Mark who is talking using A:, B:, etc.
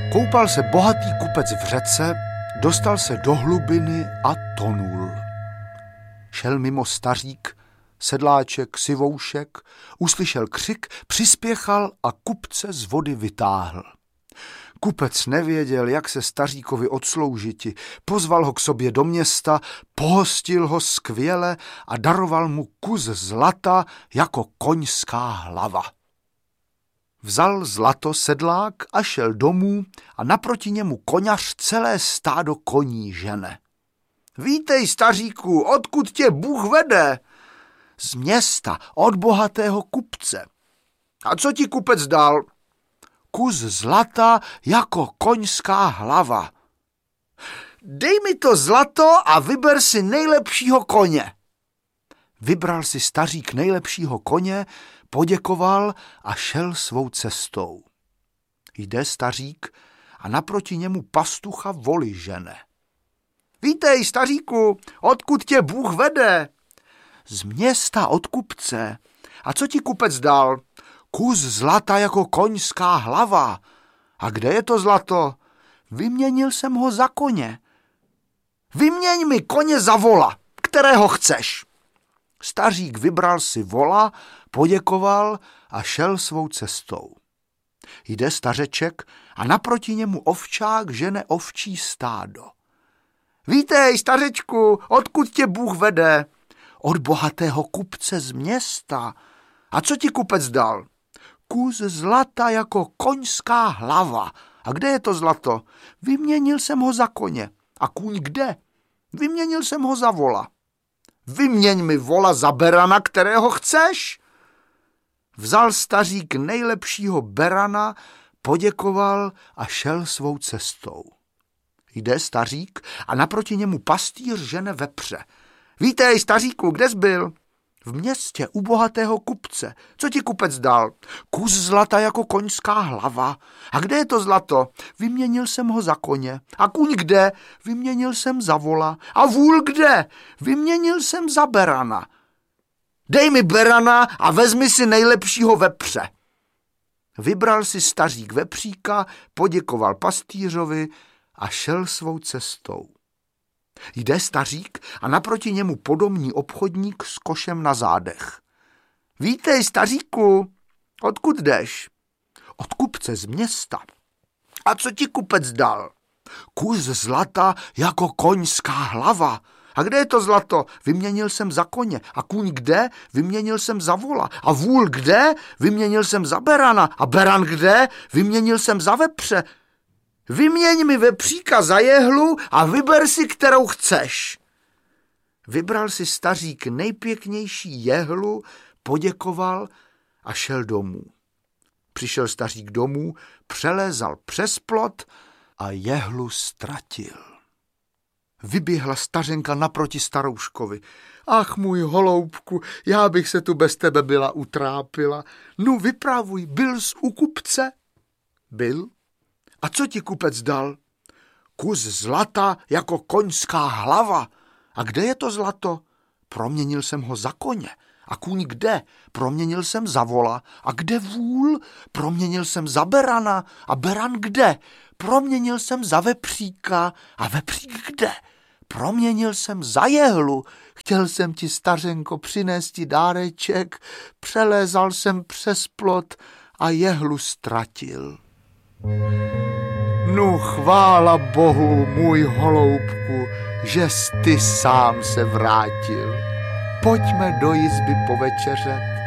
A: Koupal se bohatý kupec v řece, dostal se do hlubiny a tonul. Šel mimo stařík, sedláček, sivoušek, uslyšel křik, přispěchal a kupce z vody vytáhl. Kupec nevěděl, jak se staříkovi odsloužiti, pozval ho k sobě do města, pohostil ho skvěle a daroval mu kus zlata jako koňská hlava. Vzal zlato sedlák a šel domů a naproti němu koňař celé stádo koní žene. Vítej, staříku, odkud tě Bůh vede? Z města, od bohatého kupce. A co ti kupec dal? Kus zlata jako koňská hlava. Dej mi to zlato a vyber si nejlepšího koně. Vybral si stařík nejlepšího koně, poděkoval a šel svou cestou. Jde stařík a naproti němu pastucha voli žene. Vítej, staříku, odkud tě Bůh vede? Z města, od kupce. A co ti kupec dal? Kus zlata jako koňská hlava. A kde je to zlato? Vyměnil jsem ho za koně. Vyměň mi koně za vola, kterého chceš. Stařík vybral si vola, poděkoval a šel svou cestou. Jde stařeček a naproti němu ovčák žene ovčí stádo. Vítej, stařečku, odkud tě Bůh vede? Od bohatého kupce z města. A co ti kupec dal? Kus zlata jako koňská hlava. A kde je to zlato? Vyměnil jsem ho za koně. A kůň kde? Vyměnil jsem ho za vola. Vyměň mi vola za berana, kterého chceš. Vzal stařík nejlepšího berana, poděkoval a šel svou cestou. Jde stařík a naproti němu pastýř žene vepře. Vítej, staříku, kde jsi byl? V městě u bohatého kupce. Co ti kupec dal? Kus zlata jako koňská hlava. A kde je to zlato? Vyměnil jsem ho za koně. A kůň kde? Vyměnil jsem za vola. A vůl kde? Vyměnil jsem za berana. Dej mi berana a vezmi si nejlepšího vepře. Vybral si stařík vepříka, poděkoval pastýřovi a šel svou cestou. Jde stařík a naproti němu podomní obchodník s košem na zádech. Vítej, staříku, odkud jdeš? Od kupce z města. A co ti kupec dal? Kus zlata jako koňská hlava. A kde je to zlato? Vyměnil jsem za koně. A kůň kde? Vyměnil jsem za vola. A vůl kde? Vyměnil jsem za berana. A beran kde? Vyměnil jsem za vepře. Vyměň mi vepříka za jehlu a vyber si, kterou chceš. Vybral si stařík nejpěknější jehlu, poděkoval a šel domů. Přišel stařík domů, přelézal přes plot a jehlu ztratil. Vyběhla stařenka naproti starouškovi. Ach, můj holoubku, já bych se tu bez tebe byla utrápila. Nu, vyprávuj, byl jsi u kupce? Byl. A co ti kupec dal? Kus zlata jako koňská hlava. A kde je to zlato? Proměnil jsem ho za koně. A kůň kde? Proměnil jsem za vola. A kde vůl? Proměnil jsem za berana. A beran kde? Proměnil jsem za vepříka. A vepřík kde? Proměnil jsem za jehlu. Chtěl jsem ti, stařenko, přinést ti dáreček. Přelézal jsem přes plot a jehlu ztratil. Nu, chvála Bohu, můj holoubku, že jsi ty sám se vrátil. Pojďme do jizby povečeřet.